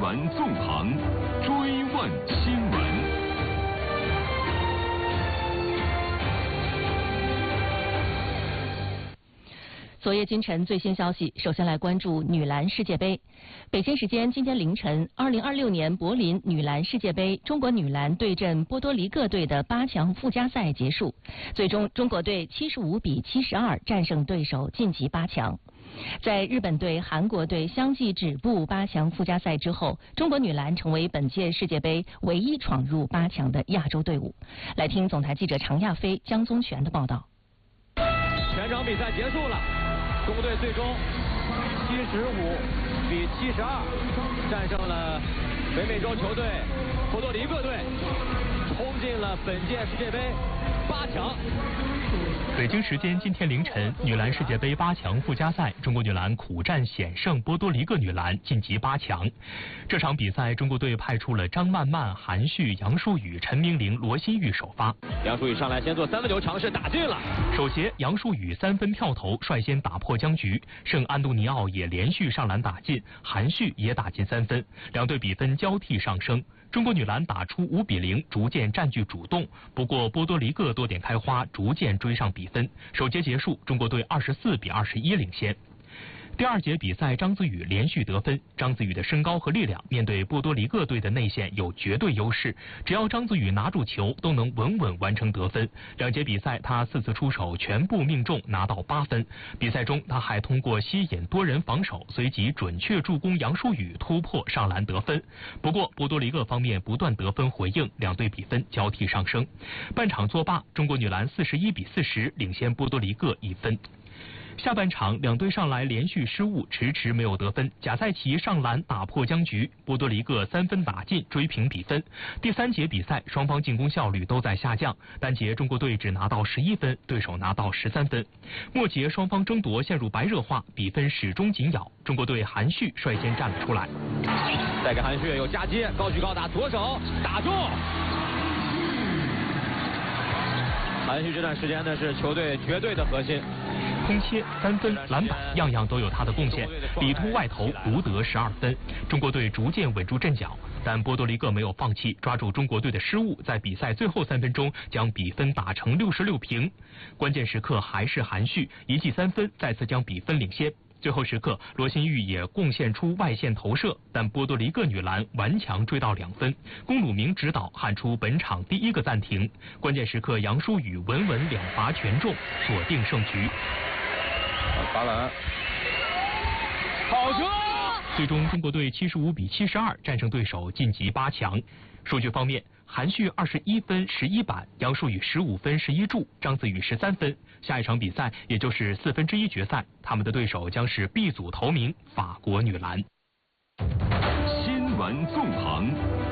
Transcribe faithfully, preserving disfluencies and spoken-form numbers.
闻纵横，追问新闻。 昨夜今晨最新消息，首先来关注女篮世界杯。北京时间今天凌晨，二零二六年柏林女篮世界杯中国女篮对阵波多黎各队的八强附加赛结束，最终中国队七十五比七十二战胜对手晋级八强。在日本队、韩国队相继止步八强附加赛之后，中国女篮成为本届世界杯唯一闯入八强的亚洲队伍。来听总台记者常亚飞、江宗璇的报道。 全场比赛结束了。中国队最终七十五比七十二战胜了北美洲球队波多黎各队，冲进了本届世界杯八强。 北京时间今天凌晨，女篮世界杯八强附加赛，中国女篮苦战险胜波多黎各女篮，晋级八强。这场比赛，中国队派出了张曼曼、韩旭、杨舒雨、陈明玲、罗新玉首发。 杨舒雨上来先做三分球尝试，打进了。 首节，杨舒雨三分跳投率先打破僵局，圣安东尼奥也连续上篮打进，韩旭也打进三分，两队比分交替上升。中国女篮打出五比零，逐渐占据主动。不过波多黎各多点开花，逐渐追上比分。首节结束，中国队二十四比二十一领先。第二节比赛，张子雨连续得分。张子雨的身高和力量面对波多黎各队的内线有绝对优势，只要张子雨拿住球，都能稳稳完成得分。两节比赛，他四次出手全部命中，拿到八分。比赛中，他还通过吸引多人防守，随即准确助攻杨舒雨突破上篮得分。不过，波多黎各方面不断得分回应，两队比分交替上升。半场作罢，中国女篮四十一比四十领先波多黎各一分。下半场，两队上来连续失误，迟迟没有得分。贾赛奇上篮打破僵局，波多黎各三分打进，追平比分。第三节比赛，双方进攻效率都在下降，单节中国队只拿到十一分，对手拿到十三分。末节双方争夺陷入白热化，比分始终紧咬。中国队韩旭率先站了出来， 再给韩旭有夹接，高举高打，左手打中。韩旭这段时间呢是球队绝对的核心。 空切、三分、篮板，样样都有他的贡献。里突外投，独得十二分。中国队逐渐稳住阵脚，但波多黎各没有放弃，抓住中国队的失误，在比赛最后三分钟将比分打成六十六平。关键时刻还是韩旭一记三分，再次将比分领先。最后时刻，罗新玉也贡献出外线投射，但波多黎各女篮顽强追到两分。龚鲁明指导喊出本场第一个暂停。关键时刻，杨舒雨稳稳两罚全中，锁定胜局。 罚篮，好球！ 最终，中国队七十五比七十二战胜对手，晋级八强。数据方面，韩旭二十一分十一板，杨舒雨十五分十一助，张子雨十三分。下一场比赛，也就是四分之一决赛，他们的对手将是 B 组头名法国女篮。 新闻纵横。